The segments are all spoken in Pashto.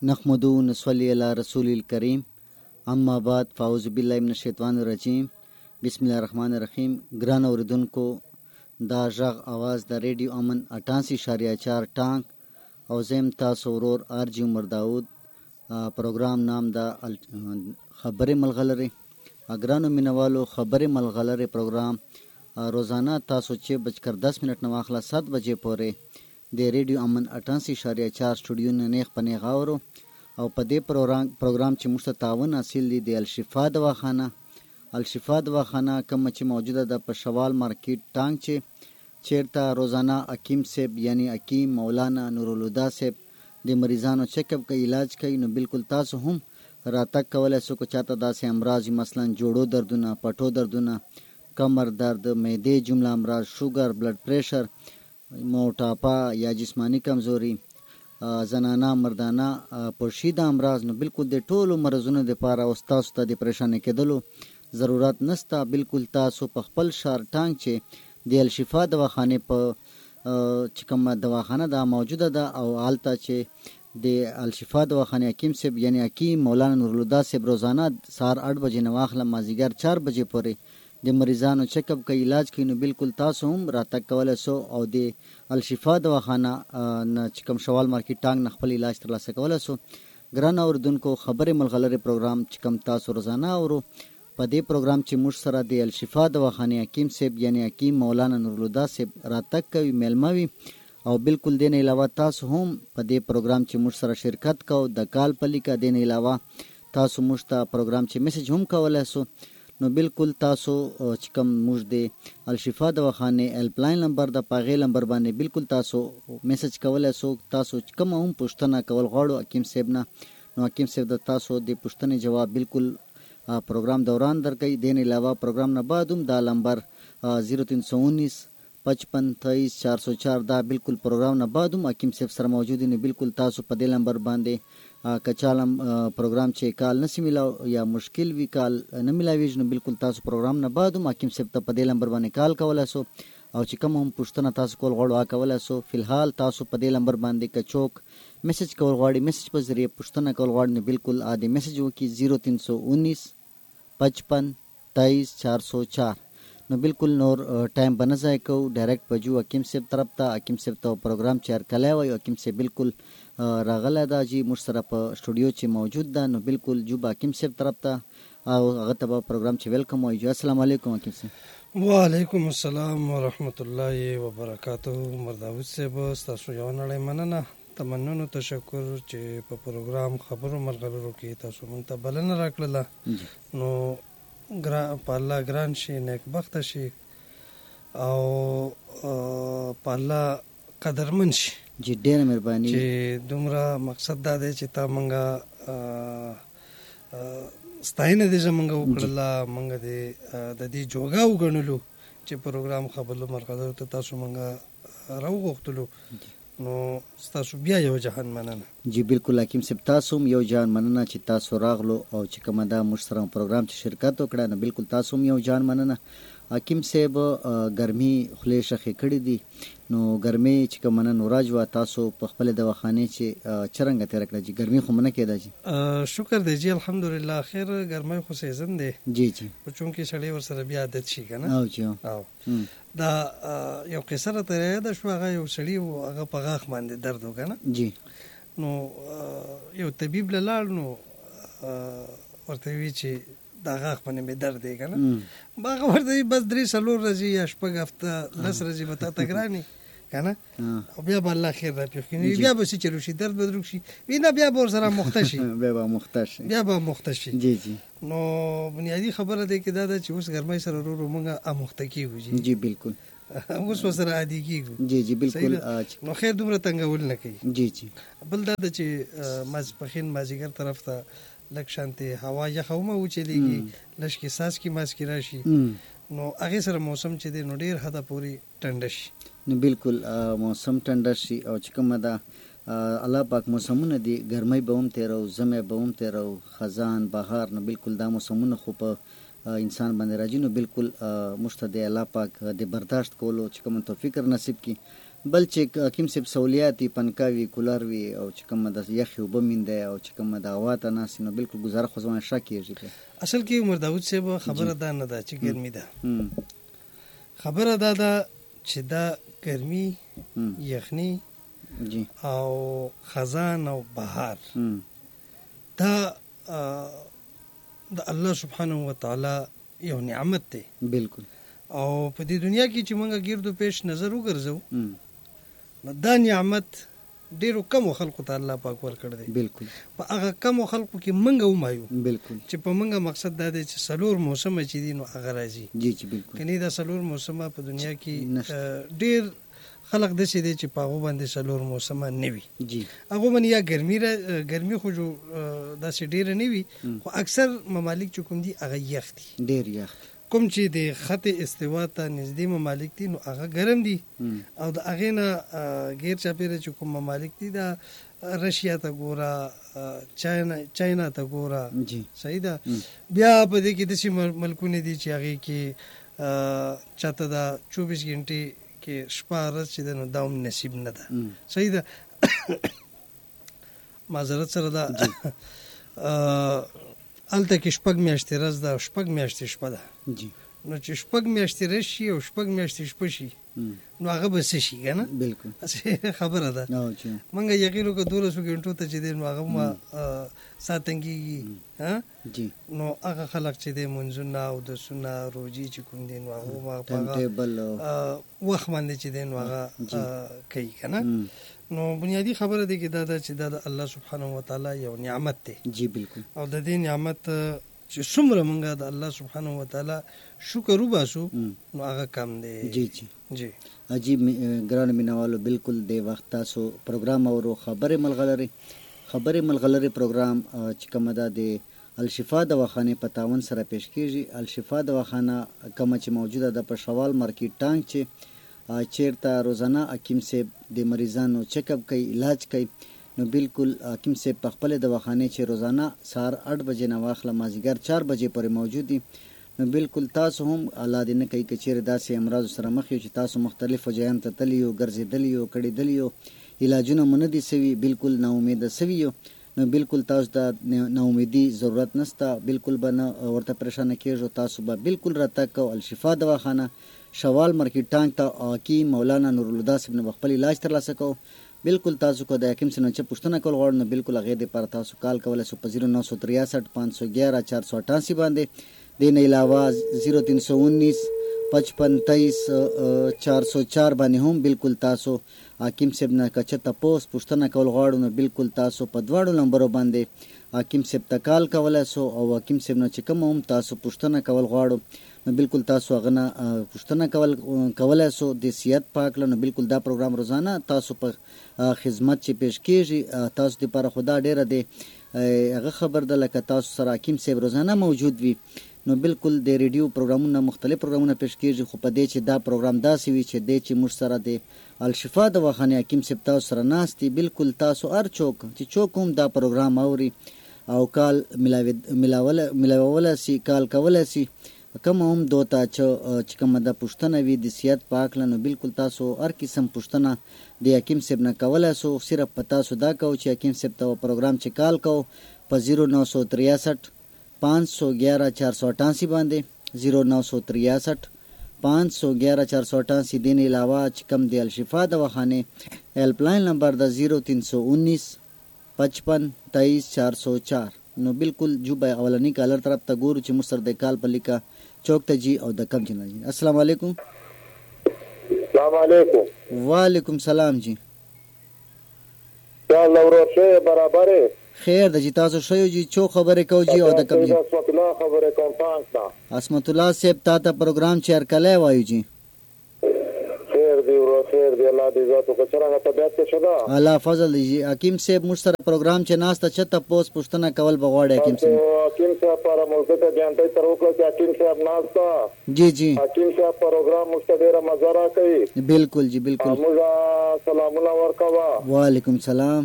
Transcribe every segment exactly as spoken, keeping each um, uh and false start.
نحمدو نصلی علی رسول الکریم اما بعد فاعوذ باللہ من الشیطان الرجیم بسم الله الرحمن الرحیم. ګران اوریدونکو، دا غږ اواز د ریډیو امن اٹھاسی اشاریه چار ټانک او زم تاسو ورور آرجی عمر داود. پروګرام نام دا خبرې ملغلره. ګرانو مینوالو، خبرې ملغلره پروګرام روزانه تاسو چې بجکر دس منٹ نه واخله سات بجې پورې د ریډیو امن اٹھاسی اشاریه چار سټوډیو نه نیغ پنې غاورو او په دې پروګرام چې موږ ته تعاون حاصل دی د الشفا دواخانه. الشفا دواخانه کوم چې موجوده ده په شوال مارکیټ ټانک چې چیرته روزانه حکیم صاحب یعنی حکیم مولانا نورالهدی صاحب د مریضانو چیک اپ کوي، علاج کوي. نو بالکل تاسو هم راتګ کولی شئ. که چاته داسې امراض مثلا جوړو دردونه، پټو دردونه، کمر درد، معدې جمله امراض، شوګر، بلډ پریشر، موټاپا یا جسمانی کمزوری، زنانه مردانه پرشیده امراض، نو بالکل د ټولو مرضونو لپاره او تاسو ته د پریشانې کېدلو ضرورت نشته. بالکل تاسو په خپل شهر ټانک چې د الشفا دواخانې په چې کومه دواخانه دا موجوده ده او هلته چې د الشفا دواخانې حکیم صاحب یعنی حکیم مولانا نورالهدی صاحب روزانه سهار اټ بجې نه واخله مازدیګر چار بجې پورې د مریضانو چیک اپ کوي، علاج کوي. نو بالکل تاسو هم راتګ کولی شو او د الشفا دواخانه نه چې کوم شوال مارکیټ ټانک نه خپل علاج ترلاسه کولی شو. ګران اوریدونکو، خبرې ملغلرې پروګرام چې کوم تاسو روزانه اورو، په دې پروګرام چې موږ سره د الشفا دواخانې حکیم صاحب یعنی حکیم مولانا نورالهدی صاحب راتګ کوي، میلمه وي. او بالکل دین علاوه تاسو هم په دې پروګرام چې موږ سره شرکت کوو د کال په لیکه. دین علاوه تاسو موږ ته پروګرام چې میسج هم کولی شو. نو بالکل تاسو چې کوم موږ د الشفا دواخانې هیلپ لاین نمبر د پاغې نمبر باندې بالکل تاسو میسج کولی شو. تاسو چې کوم هم پوښتنه کول غواړو حکیم صاحب نه، نو حکیم صاحب د تاسو د پوښتنې جواب بالکل پروګرام دوران درکوي. دین علاوه پروګرام نه بعد هم دا نمبر زیرو تین سو انیس پچپن تیئیس چار سو چار دا بالکل پروګرام نه بعد هم حکیم صاحب سره موجود دي. بالکل تاسو په دې نمبر باندې که چالم پروګرام چې کال نسی ملاو یا مشکل وی کال نه ملاویږي، نو بالکل تاسو پروګرام نه بعد هم حکیم صاحب ته په دې نمبر باندې کال کولی شو او چې کوم هم پوښتنه تاسو کول غواړو هغه کولی شو. فلحال تاسو په دې نمبر باندې که څوک میسج کول غواړي، میسج په ذریعه پوښتنه کول غواړي، نو بالکل ا دې میسج وکړي زیرو تین سو انیس پچپن تیئیس چار سو چار. نو بالکل نور ټایم به نه ضایع کوو، ډایرکټ به جو حکیم صاحب طرف ته. حکیم صاحب ته پروګرام چې هرکلی وایي حکیم صاحب بالکل راغلی ده جی موږ سره په سټوډیو چې موجود ده. نو بالکل جو به حکیم صاحب طرف ته او هغه ته به پروګرام چې ویلکم وایي. جو السلام علیکم حکیم صاحب. وعلیکم السلام ورحمت الله وبرکاته. عمر داود صاحب ستاسو یو نړۍ مننه، تمنونو تشکر چې په پروګرام خبرو ملغلرو کې تاسو مونږ ته بلنه راکړله. نو ګران په الله ګران شي، نیکبخته شي او په الله قدرمن شي. جی ډېره مهرباني. چې دومره مقصد دا دی چې تا مونږه ستاینه دې زمونږ وکړله، مونږ دې د دې جوګه وګڼلو چې پروګرام خبرو ملغلرو ته تاسو مونږه راوغوښتلو. نو ستاسو بیا یو جهان مننه. جی بالکل حکیم صاحب، تاسو هم یو جهان مننه چې تاسو راغلو او چې کومه دا موږ سره پروګرام چې شرکت وکړه. نو بالکل تاسو هم یو جهان مننه. حکیم صاحب ګرمي خولې شخې کړې دي، نو ګرمي چې کومه نن ورځ وه تاسو په خپلې دواخانې چې څرنګه تېره کړه؟ جی ګرمي خو منه کېده؟ جی شکر دی جی الحمدلله. خیر ګرمۍ خو سیزن دی جی جی خو چونکې سړی ورسره بیا عادت شي که نه. او جی او دا یو قصه راته یاده شوه. هغه یو سړي و، هغه په غاښ باندې درد و که نه. جی نو یو طبیب له لاړ، نو ورته وی چې دا غاښ باندې مې درد دی که نه. هغه ورته وي بس درې څلور ورځې یا شپږ هفته لس ورځې به تا ته ګرانې که نه، او بیا به الله خیر را پېښ کړي. بیا به څه چلو شي، درد به دروغ شي، وي نه بیا به ورسره مخته شي بیا به مخته شي بیا به مخته شي. جی جی نو بنیادي خبره دی کې دا ده چې اوس ګرمۍ سره ورو ورو مونږ اموخته کېږو. جی جی بالکل اوس ورسره عادي کېږو. جی جی بالکل. نو خیر دومره تنګول نه کوي. جی جی بل دا ده چې ماسپښین مازدیګر طرف ته لږ شانتې هوا یخه هم وچلېږي، لږ کې څاڅکي ماسکي راشي، نو هغې سره موسم چې دی نو ډېر حده پورې ټنډه شي. نو بالکل موسم ټنډه شي. او چې کومه ده الله پاک موسمونه دي، ګرمۍ به هم تېرو، ژمی به هم تېرو، خزان، بهار، نو بالکل دا موسمونه خو په انسان باندې راځي. نو بالکل موږ ته د الله پاک د برداشت کولو چې کوم توفیق نصیب کړي. بل چې حکیم صاحب سہولیات وي پنکا وي کولر وي او چې کومه د یخې اوبه مینده او چې کومه د هوا ته ناستې نو بالکل ګزاره خو زما شک کېږي. اصل کې عمر داود صاحب خبره دا نه ده چې ګرمي ده، خبره دا ده چې دا ګرمي یخني جی او خزان او بهار دا د الله سبحانه و تعالی یو نعمت دی. بالکل. او په دې دنیا کې چې موږ ګردو پیش نظر وګرځو نو دا نعمت ډیرو کم خلکو ته الله پاک ورکړ دی. بالکل. په هغه کم خلکو کې موږ ومایو. بالکل. چې په موږ مقصد دا دی چې سلور موسم چې دي نو هغه راځي. جی جی بالکل. کني دا سلور موسم په دنیا کې ډیر خلق دسي دي چې پاغو باندې سلور موسم نه وي. جی هغه باندې یا ګرمي را ګرمي خو جو داسې ډیر نه وي، خو اکثر ممالک چې کوم دي هغه یخ دي، ډیر یخ. کوم چې د خط استوا ته نږدې ممالک دي نو هغه ګرم دي، او د هغې نه غیر چاپیره چې کوم ممالک دي دا رشیا ته ګوره، چاینا چاینا ته ګوره. جی صحیح ده. بیا په دې کې داسې ملکونه دي چې هغې کې چاته دا چوبیس ګنټې کې شپه ورځ چې ده نو دا هم نصیب نه ده. صحیح ده. معذرت سره ده هلته کې شپږ میاشتې ورځ ده او شپږ میاشتې شپه ده. جی نو چې شپږ میاشتې ورځ شي او شپږ میاشتې شپه شي نو هغه به څه شي که نه؟ بالکل خبره ده. موږ یقین وکړو دولسو ګنټو ته چې دی نو هغه ما سا تنګېږي. نو هغه خلک چې دی منځونه اودسونه روژې چې کوم دی نو هغه ما په هغه وخت باندې چې دی نو هغه کوي که نه؟ نو بنیادی خبره دی کې دا ده چې دا د الله سبحانه وتعالی یو نعمت دی. جی بالکل. او د دې نعمت چې څومره موږ د الله سبحانه وتعالی شکر وباسو نو هغه کم دی. جی جی جی عجیب ګران مینوالو، بالکل د وخت تاسو پروګرام اورو خبرې ملغلري خبرې ملغلري پروګرام چې کومه ده د الشفا دواخانې په تعاون سره پیش کیږي. الشفا دواخانه کومه چې موجوده ده په شوال مارکیټ ټانک چې چیرته روزانه حکیم صاحب د مریضانو چیک اپ کوي، علاج کوي. نو بالکل حکیم صاحب په خپل دواخانې چې روزانه سهار اټ بجې نه واخله مازدیګر چار بجې پورې موجود دي. نو بالکل تاسو هم الله دې نه کوي که چیرې داسې امراضو سره مخ یو چې تاسو مختلفو ځایانو ته تللي یو، ګرځېدلي یو، کړېدلي یو، علاجونه مو نه دي سوي، بالکل ناامیده سوي یو، نو بالکل تاسو ته ناامیدي ضرورت نشته. بالکل به نه ورته پریشانه کېږو. تاسو به بالکل راتګ کوو الشفا دواخانه شوال مارکیټ ټانک ته حکیم مولانا نورالهدی صاحب نه به خپل علاج ترلاسه کوو. بالکل تاسو کو د حکیم صاحب نه چې پوښتنه کول غواړئ نو بالکل هغې دپاره تاسو کال کولی شو په زیرو نو سو تریاسٹھ پانچ سو گیارہ چار سو اٹھاسی باندې. دې نه علاوه زیرو تین سو انیس پچپن تیئیس چار سو چار باندې هم بالکل تاسو حکیم صاحب نه که چېرته پوس پوښتنه کول غواړو نو بالکل تاسو په دواړو نمبرو باندې حکیم صاحب ته کال کولی شو، او حکیم صاحب نه چې کوم هم تاسو پوښتنه کول غواړو نو بالکل تاسو هغه نه پوښتنه کول کولی شو د صحت په هکله. نو بالکل دا پروګرام روزانه تاسو په خدمت چې پیش کېږي تاسو دپاره خو دا ډېره دی هغه خبر ده لکه تاسو سره حکیم صاحب روزانه موجود وي. نو بالکل د ریډیو پروګرامونه مختلف پروګرامونه پیش کېږي، خو په دې چې دا پروګرام داسې وي چې دی چې موږ سره د الشفا دواخانې حکیم صاحب تاسو سره ناست دي. بالکل تاسو هر څوک چې څوک هم دا پروګرام اوري او کال ملاولی سي، کال کولی سي، کوم هم دو ته چې کومه د پوښتنه وي د صحت په هکله نو بالکل تاسو هر قسم پوښتنه د حکیم صاحب نه کولی شو. صرف په تاسو دا کوو چې حکیم صاحب ته پروګرام چې کال کوو په زیرو نو سو تریاسٹھ پانچ سو گیارہ چار سو اٹھاسی باندې زیرو نو سو تریاسٹھ پانچ سو گیارہ چار سو اٹھاسی. دین علاوه چې کوم د الشفا دواخانې هیلپ لاین نمبر د زیرو تین سو انیس پچپن تیئیس چار سو چار. نو بالکل جو به اولنی کالر طرف ته ګورو چې موږ سره د کال په لیکه چوک ته جی او د کم جنا جی. السلام علیکم. السلام علیکم. وعلیکم سلام جی. یا الله ورشه برابر خیر د جی تاسو شوی جی چو خبرې کو جی او د کم جی. اسمت الله خبره کوم تاسو. اسمت الله صاحب تا ته پروګرام چیر کله وایو جی. خیر دی ورو خیر دی الله دې ذات کو څنګه طبيعت څه شدا. الله فضل دی حکیم صاحب موږ سره پروګرام چې ناسته چته پوس پوښتنه کول بغواړي حکیم صاحب. حکیم صاحب پر ملک ته جانته تر وکړه چې حکیم صاحب ناسته. جی جی حکیم صاحب پروګرام مستدیره مزارا کوي. بالکل جی بالکل. موږ سلامونه ورکوا. وعلیکم سلام.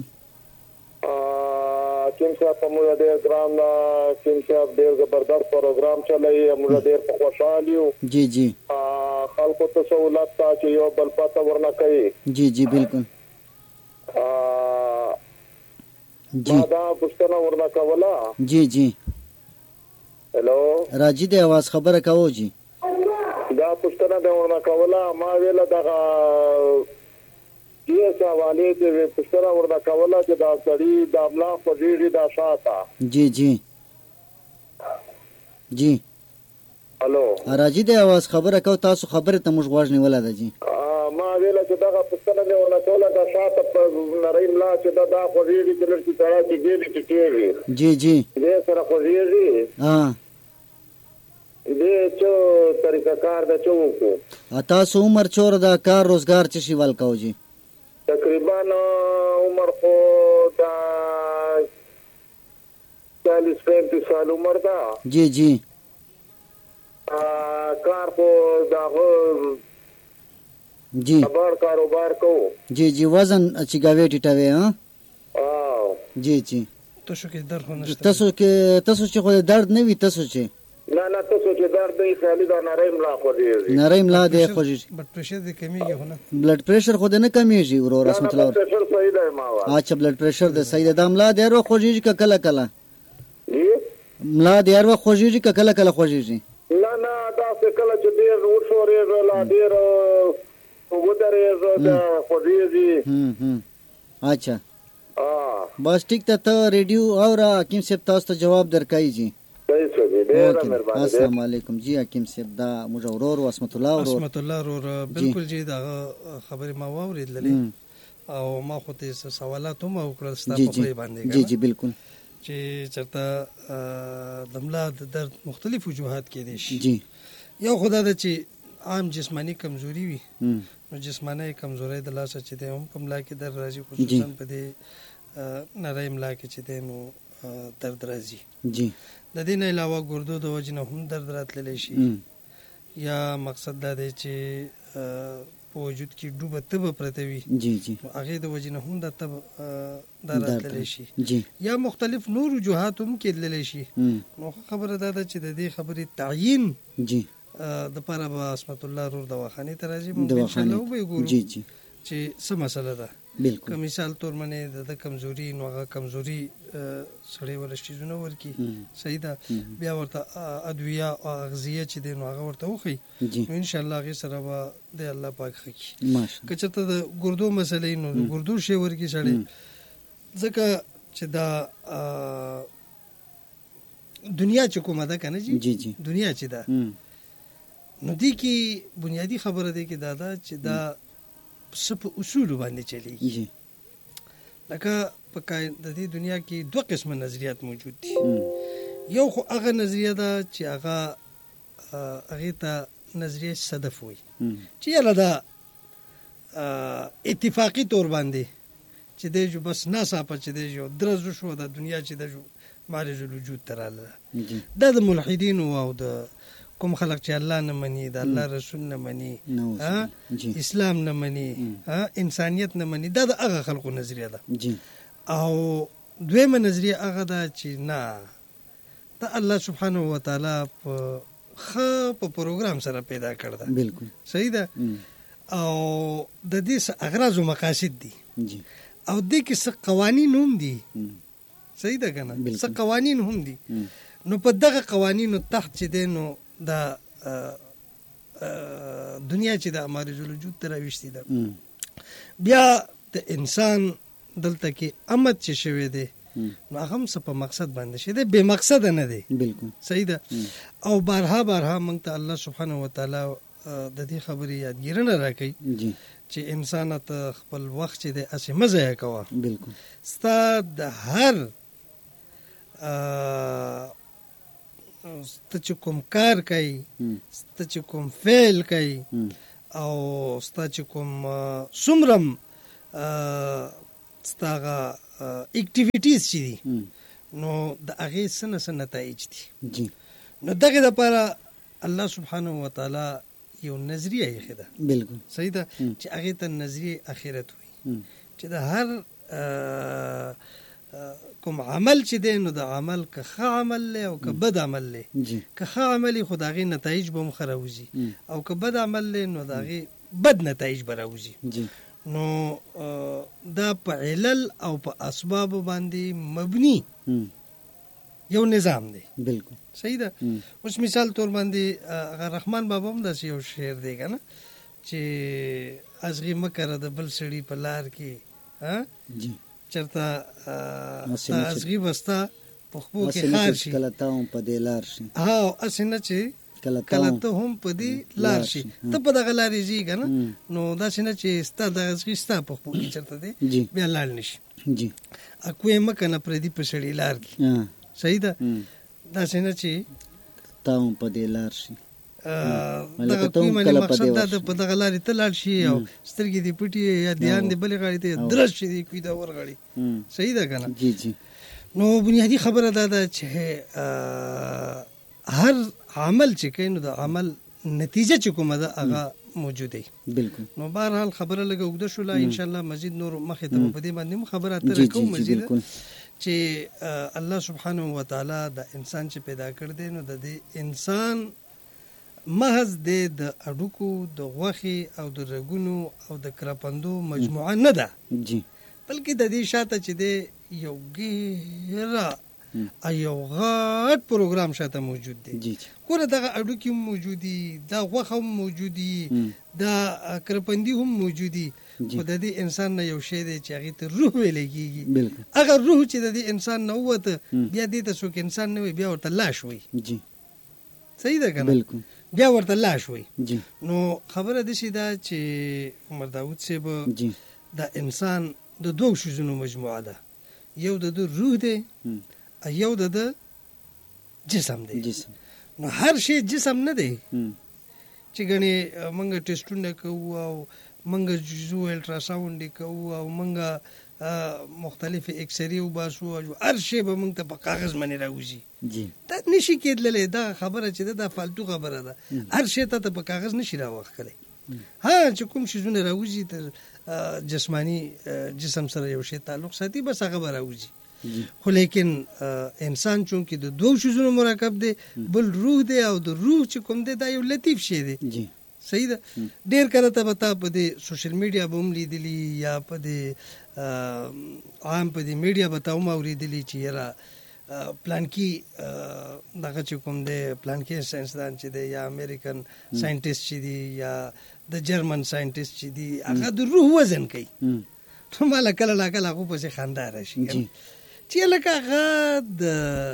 حکیم صاحب په موږ ډېر ګران حکیم صاحب ډېر زبردست پروګرام چلایي موږ ډېر خوشحال یو. جی جی خلکو ته سہولت تا چې یو بل پته ورنه کوي. جی جی بالکل. جی ما دا پوښتنه ورنه کوله. جی جی هلو راجی دی आवाज خبره کوو جی. دا پوښتنه د ورنه کوله ما ویله دغه یې سوالې دې پوښتنه ورنه کوله چې دا سړی د املا خوږېږي دا شاته. جی جی جی هلو راجی دی आवाज خبره کو تاسو خبره ته موږ غوږ نیوله ده جی. ما ویله چې دغه پوښتنه دې ورنه کوله دا شاته په نرۍ ملا چې دا دا خوږېږي چې لږ چې سړی چې ګېډې ټیټېږي. جی جی دې سره خوږېږي. ها دې څه طریقه کار ده چې وکړو. تاسو عمر چور دا کار روزګار څه شي ول کو جی؟ تقریبا عمر خو دا چالیس پینتیس سال عمر دا. جی جی کار خو دا هو جی خبر کاروبار کو. جی جی وزن اچګاوي ټټوي ها. او جی جی تاسو کې درد خو نشته. تاسو کې تاسو چې خو درد نه وي تاسو چې نه نه تاسو چې درد دی خالي دا نری ملا خوږېږي. نری ملا دی خوږېږي. بلډ پريشر دې کمیږي خو نه. بلډ پريشر خو دې نه کمیږي ورو رسمت الله. بلډ پريشر صحیح دی ما وا. اچھا بلډ پريشر دې صحیح دی. دا ملا دی ورو خوږېږي کله کله. جی ملا دی ورو خوږېږي کله کله خوږېږي. نه نه دا څه کله چې ډېر وښورېږي لا ډېر ودرېږي دا خوږېږي. هم هم اچھا ها بس ټیک ته ته ریډیو اور حکیم صاحب تاسو ته جواب درکای جی. صحیح څه دی. ډېر مهرباني. السلام علیکم جی حکیم صاحب دا موږ ورور واسمت الله ورور. اسمت الله ورور بالکل جی دا خبرې ما واورېدلې او ما خو ته سوالات هم وکړل ستاسو په باندې. جی جی بالکل چې چرته د ملا د درد مختلف وجوهات کې دي شي. جی یو خدا د چې عام جسمانی کمزوري وي نو جسمانی کمزوري د لاسه چې د هم په ملا کې درد راځي خصوصا په دې نری ملا کې چې د نو درد راځي. جی د دې نه علاوه ګردو د وجې نه هم درد راتللی شي یا مقصد دا دی چې په وجود کې ډوبه تبه پرته وي. جی جی هغې د وجې نه هم دا تبه دا راتللی شي. جی یا مختلف نور وجوهات هم کېدلی شي. نو خبره دا ده چې د دې خبرې تعیین جی د پاره به اسمت الله رور دواخانې ته راځي موږ ان شاء الله وګورو جی جی چې څه مسله ده. بالکل که مثال تور باندې د کمزوري نو هغه کمزوري سړی ول شيزونه ورکی صحیح ده. بیا ورته ادویه او اغذیه چې دی نو هغه ورته وخی نو ان شاء الله هغه سره به د الله پاک خکی. ماشاءالله که چېرته د ګردو مسلې نو د ګردو شی ورکی سړی ځکه چې دا دنیا چې کومه ده کنه جی جی جی دنیا چې ده نو دی کې بنیادی خبره دی کې دا ده چې دا سپ اصول باندې چلیږي. جی لکه په د دې دنیا کې دوه قسمه نظریات موجود دي. یو خو هغه نظریه ده چې هغه هغې ته نظریه صدف وایي چې یاله دا اتفاقي طور باندې چې دی جو بس ناڅاپه چې دی جو درز شو د دنیا چې د جو معرض الوجود ته راغله. دا د ملحدینو او د کوم خلک چې الله نه مني د الله رسول نه مني اسلام نه مني انسانیت نه مني دا د هغه خلکو نظریه ده. او دویمه نظریه هغه ده چې نه دا الله سبحانه و تعالی په ښه په پروګرام سره پیدا کړ ده. بالکل صحیح ده. او د دې څه اغراض او مقاصد دي او دې کې څه قوانین هم دي. صحیح ده که نه څه قوانین هم دي. نو په دغه قوانینو تحت چې دی نو دا دنیا چې د معرض الوجود ته راویشتې ده. بیا د انسان دلته کې امد چې شوی دی نو هغه هم څه په مقصد باندې شوی دی بې مقصده نه دی. بالکل صحیح ده. او بارها بارها موږ ته الله سبحانه وتعالی د دې خبرې یادګیرنه راکوي چې انسان ته خپل وخت چې دی هسې مه ضایع کوه. بالکل ستا د هر ستا چې کوم کار کوي ستا چې کوم فعل کوي او ستا چې کوم څومره ستا هغه اکټیویټیز چې دي نو د هغې څه نه څه نتایج دي. نو دغې دپاره الله سبحانه وتعالی یو نظریه ایښې ده. بالکل صحیح ده چې هغې ته نظریه اخرت وایي چې د هر کوم عمل چې دی نو د عمل که ښه عمل دی او که بد عمل دی، که ښه عمل خو د هغې نتایج به هم ښه راوځي، او که بد عمل دی نو د هغې بد نتایج به راوځي. نو دا په علل او په اسبابو باندې مبني یو نظام دی. بالکل صحیح ده. اوس مثال طور باندې هغه رحمان بابا هم داسې یو شعر دی که نه چې ازغي مه کره د بل سړي په لار کې، چېرته ازغي به ستا په خپو کې خار شي، کله ته هم په دې لار شي. ها هسې نه چې کله ته هم په دې لار شي، ته په دغه لارې ځې که نه، نو داسې نه چې ستا دغه ازغي ستا په خپو کې چېرته دی بیا لاړ نه شي. اکوې مه کنه پردي په سړي لار کې. صحیح ده. داسې نه چې ته هم په دې لار شي، دغه کومې معنی مقصد دا ده په دغه لارې ته لاړ شي او سترګې دې پټې یا دیان دې بلې غاړې ته درز شي دې کوي دا ورغاړي. صحیح ده که نه. جی جی. نو بنیادي خبره دا ده چې هر عمل چې کوي نو د عمل نتیجه چې کومه ده هغه موجود دی. بالکل. نو بهرحال خبره لږه اوږده شوله، انشاءالله مزید نور مخې ته په دې باندې هم خبره اتره کوو مزید، چې الله سبحانه وتعالی د انسان چې پیدا کړ دی نو د دې انسان محض دی د اډوکو د غوښې او د رګونو او د کرپندو مجموعه نه ده، بلکې د دې شاته چې دی یو ګیره یو غټ پروګرام شاته موجود دی. ګوره دغه اډوکې هم موجود دي، دا غوښه هم موجود دي، دا کرپندي هم موجود دي، خو د دې انسان نه یو شی دی چې هغې ته روح ویلی کېږي. هغه روح چې د دې انسان نه ووته بیا دې ته څوک انسان نه وي، بیا ورته لاش وي. صحیح ده که نه. بیا ورته لاش وي. نو خبره داسې ده چې عمر داود صاحب د انسان د دوو شیزونو مجموعه ده، یو د ده روح دی، یو د ده جسم دی. نو هر شی جسم نه دی چې ګنې موږ ټیسټونه کوو او موږ جزو الټراساونډ کوو او موږ مختلفې اکسرې وباسو، هر شی به موږ ته په کاغذ باندې راوځي. دا نشي کېدلی. دا خبره چې ده دا فالتو خبره ده. هر شی ته په کاغذ نشي راوښکلی. ها چې کوم شیزونه راوځي تر جسمانی جسم سره یو شی تعلق ساتي بس هغه به راوځي. خو لیکن انسان چونکې د دوو شیزونو مرکب دی، بل روح دی او د روح چې کوم دی دا یو لطیف شی دی. صحیح ده. ډېر کله ته به تا په دې سوشل میډیا به هم لیدلي یا په دې عام په دې میډیا به تا هم اورېدلي چې یاره پلانکي دغه چې کوم دی پلانکي ساینسدان چې دی یا امریکن ساینټسټ چې دی یا د جرمن ساینټسټ چې دی هغه د روح وزن کوي. نو ما له کله لا کله هغو پسې خندا راشي چې لکه هغه د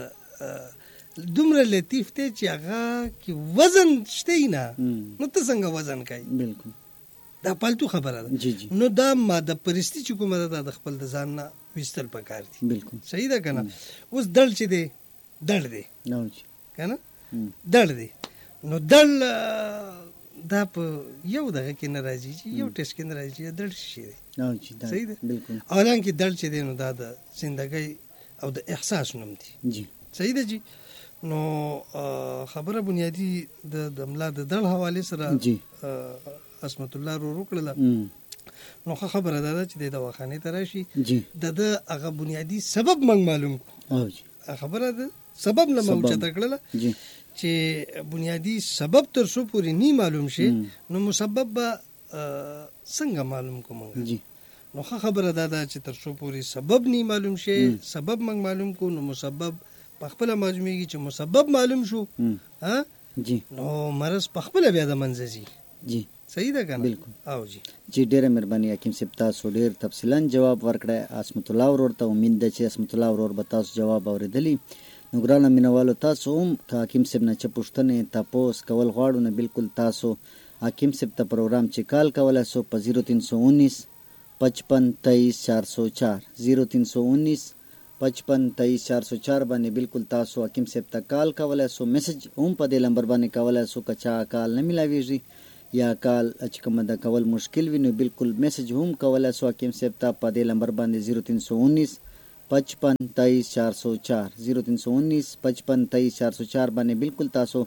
دومره لطیف دی چې هغه کې وزن شته یې نه، نو ته څنګه وزن کوي؟ بالکل دا پالتو خبره ده. نو دا ماده پرستی چې کومه ده دا د خپل د ځان نه ویستل پکار دي. بالکل صحیح ده که نه. اوس دړ چې دی دړ دی که نه، دړ دی. نو دړ دا په یو دغه کې نه راځي چې یو ټیسټ کې نه راځي چې دړ شي دی. صحیح ده. حالانکې دړ چې دی نو دا د زندګۍ او د احساس نوم دی. صحیح ده جی. نو خبره بنیادی د ملا د دړ حوالې سره عصمت الله رو وکړله. نو ښه خبره دا ده چې د دواخانې ته راشي، د ده هغه بنیادي سبب موږ معلوم کړو. خبره ده سبب نه مو اوچته کړله چې بنیادي سبب تر څو پورې نه معلوم شي نو مسبب به څنګه معلوم کو موږ. نو ښه خبره دا ده چې تر څو پورې سبب نه معلوم شي، سبب موږ معلوم کو نو مسبب په خپله معلومیږي. چې مسبب معلوم شو ها نو مرض په خپله بیا د منځه ځي. صحیح ده که نه؟ بالکل. او جی جی ډېره مهرباني حکیم صاحب، تاسو ډېر تفصیلا جواب ورکړی. عصمت الله ورور ته امید ده چې عصمت الله ورور به تاسو جواب اورېدلی. نو ګرانه مینوالو، تاسو هم که حکیم صاحب نه څه پوښتنې تپوس کول غواړو نو بالکل تاسو حکیم صاحب ته پروګرام چې کال کولی سو په زیرو تین سو انیس پچپن تیئیس چار سو چار زیرو تین سو انیس پچپن تیئیس چار سو چار باندې بالکل تاسو حکیم صاحب ته کال کولی سو. میسج هم په دې نمبر باندې کولی سو. که چا کال نه میلاویږي یا کال چې کومه د کول مشکل وي نو بالکل میسج هم کولی سو حکیم صاحب ته په دې نمبر باندې زیرو تین سو انیس پچپن تیئیس چار سو چار زیرو تین سو انیس پچپن تیئیس چار سو چار باندې بالکل تاسو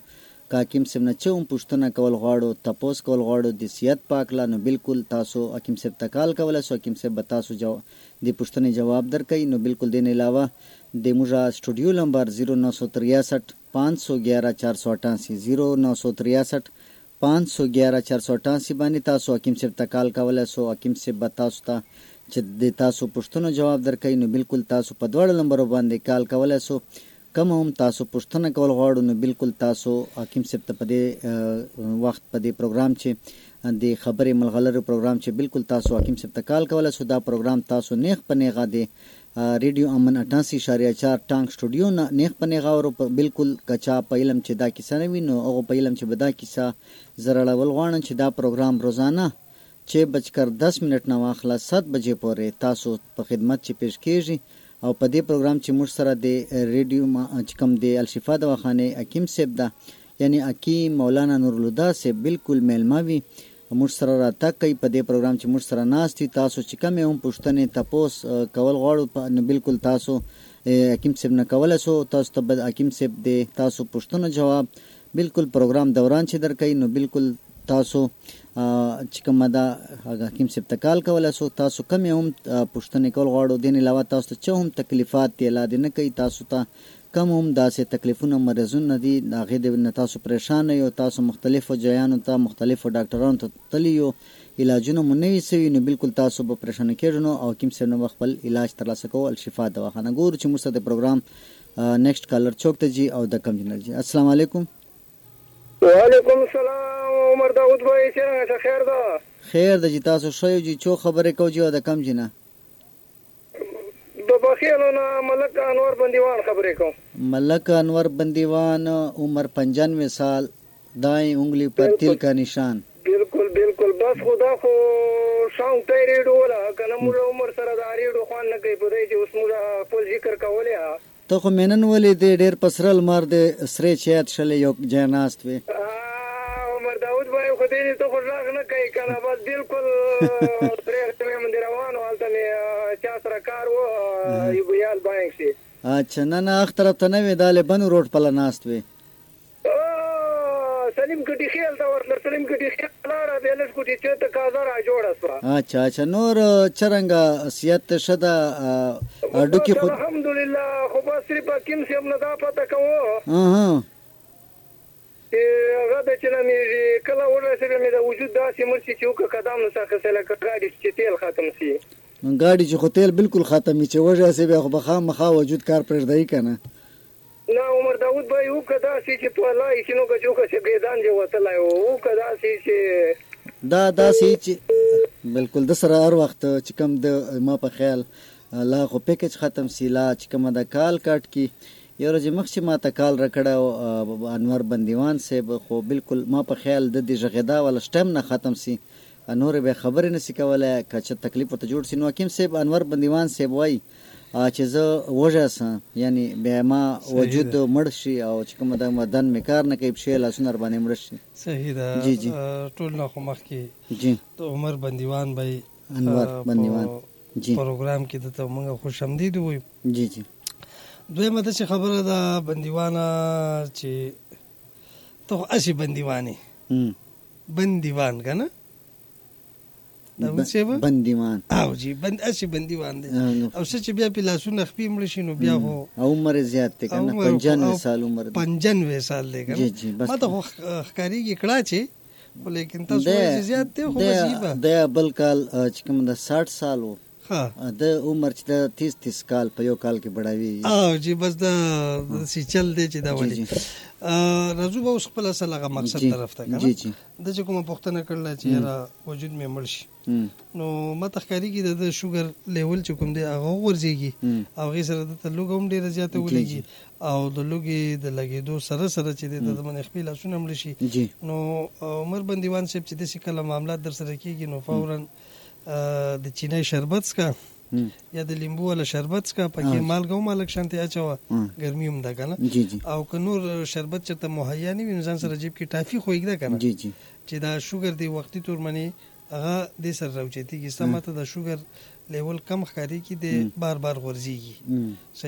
حکیم صاحب نه چې هم پوښتنه کول غواړو تپوس کول غواړو د صحت پاک لا نو بالکل تاسو حکیم صاحب ته کال کولی سو. حکیم صاحب به تاسو جو د پوښتنې جواب درکوي. نو بالکل دین علاوه د موږ سټوډیو نمبر زیرو نو سو تریاسٹھ پانچ سو گیارہ چار سو اٹھاسی زیرو نو سو تریاسٹھ پانچ سو گیارہ چار سو اٹھاسی باندې تاسو حکیم صاحب ته کال کولی سو. حکیم صاحب به تاسو ته چې د تاسو پوښتنو جواب درکوي. نو بالکل تاسو په دواړو نمبرو باندې کال کولی سو. کوم هم تاسو پوښتنه کول غواړو نو بالکل تاسو حکیم صاحب ته په دې وخت په دې پروګرام چې د خبرې ملغلرې پروګرام چې بالکل تاسو حکیم صاحب ته کال کولی سو. دا پروګرام تاسو نیغ په نیغه د ریډیو امن اٹھاسی اشاریه چار ټانک سټوډیو نه نیغ په نیغه اورو. بالکل کچا په علم چې دا کیسه نه وي نو هغه په علم چې به دا کیسه زه راړول غواړم چې دا پروګرام روزانه چې بجکر دس منټ نه واخله سات بجې پورې تاسو په خدمت چې پیش کیږي. او په دې پروګرام چې موږ سره د ریډیو چې کوم د الشفا دواخانه حکیم صاحب ده یعنی حکیم مولانا نورالهدی صاحب بالکل میلمه وي موږ سره راتګ کوي. په دې پروګرام چې موږ سره ناست وي تاسو چې کومې هم پوښتنې تپوس کول غواړو نو بالکل تاسو حکیم صاحب نه کولی سو. تاسو ته به حکیم صاحب د تاسو پوښتنو جواب بالکل پروګرام دوران چې درکوي. نو بالکل تاسو چې کومه ده حکیم صاحب ته کال کولی سو. تاسو کومې هم پوښتنې کول غواړو. دین علاوه تاسو ته چې هم تکلیفات دی الله دې نه کوي تاسو ته کم هم داسې تکلیفونه مرضونه دي د هغې د نه تاسو پریشانه یو تاسو مختلفو ځایانو ته مختلفو ډاکټرانو ته تللي یو علاجونه مو نه وي سوي نو بالکل تاسو به پریشانه کېږئ نو او حکیم صاحب نه به خپل علاج ترلاسه کوو. الشفا دواخانه ګورو چې موږ سره د پروګرام نیکسټ کالر چوک ته جي او د کم جنرال جي. السلام علیکم. وعلیکم السلام عمر داود بھائی څنګه خیر ده؟ خیر ده جی تاسو ښه یو جي چو خبرې کوو جي او د کم جي نه د بخیلو نه ملک انور بندیوان خبرې کوم. ملک انور بندیوان عمر پنجانوے سال دائیں انگلی پر تل کا نشان. بالکل بالکل بس خدا خو شاو ته ریډو ولا کنه موږ عمر سره دا ریډو خوان نه کوي په دې چې اوس موږ خپل ذکر کولې ها ته خو مینن ولې دې ډېر پسرل مار دې سره چات شلې یو جناست وي عمر داود بھائی خو دې ته خو راغ نه کوي کنه بس بالکل پرې مې من روانو حالت نه چا سره کار وو یو بیال بانک شي. اچھا نه نه اخ طرف ته نه وې دالې بنو روډ په لناست وي سلیم کټی خیال دا ورته سلیم کټی خیال لاره د لږ کټی چې ته کازار ا جوړه سو. اچھا اچھا نور چرنګ سیادت شدا اډو کې خود الحمدلله خو بس صرف حکیم صاحب نه دا پته کوو ها ها چې هغه د چې مې کله ورسره مې د وجود داسې مرسي چې وکړه قدم نو څخه سره کګاډي چې تیل ختم سي نو ګاډي چې خو تیل بالکل ختم چې وجه سي به خو مخا وجود کار پرځدای کنه. نه عمر داود بھائی او کدا سي چې په لای چې نو کجو چې ګیدان جو وتلای او کدا سي چې دا دا سي چې بالکل د سره هر وخت چې کوم د ما په خیال لا خو پیکج ختم سی لا چې کوم د کال کټ کی یو ورځ مخکې ما ته کال راکړه انور بندیوان صاحب خو بالکل ما په خیال د دې ژغدا ول شټم نه ختم سی نور به خبرې نسی کوله کچ تکلیف ته جوړ سی. نو حکیم صاحب انور بندیوان صاحب وای چې زه وجه سم یعنی به ما وجود مړ شي او چې کوم د مدن میکار نه کوي په لاسونه باندې مړ شي. صحیح ده جی جی ټول نه خو مخکې جی ته عمر بندیوان بھائی انور بندیوان جی پروګرام کې د ته موږ خوش آمدید وایو. جی جی دویمه ته چې خبره ده بندیوانه چې ته اسی بندیوانی بندیوان کنه بندیوان او جی بند اسی بندیوان دی او څه چې بیا په لاسونه خپې مړ شي نو بیا خو عمر زیات دی کنه پنجانوے سال عمر دی پنجانوے سال دی کنه ما ته خو ښکاریږي کړه چې لیکن تاسو زیات دی خو مصیبه د بل کال چې کوم د ساٹھ سال وو د عمر چې د تیس تیس کال په یو کال کې بڑاوي او جی بس دا سی چل دی چې دا ولی راځو به اوس خپل اصل هغه مقصد طرف ته کنه د چې کومه پوښتنه کړل چې را وجود مې مړ شي نو ماته ښکاریږي د شوګر لیول چې کوم دی هغه ورځيږي او غي سره د لوګ هم ډیره زیاته ولګي او د لوګي د لګېدو سره سره چې د من خپل لاسونه مړ شي نو عمر بندیوان صاحب چې د شکل معاملات در سره کیږي نو فورا د چینه شربت سکا یا د لیمبو ولا شربت سکا پکې مالګه مالک شانتي اچوا ګرمي هم ده کنه او که نور شربت چې ته مهیا نه وي ځان سره جیب کې ټافي خوېږي کنه چې دا شوګر دی وختي تور منی هغه د سر راوچتي کې سمته د شوګر لیول کم ښکاری کې د بار بار غورځيږي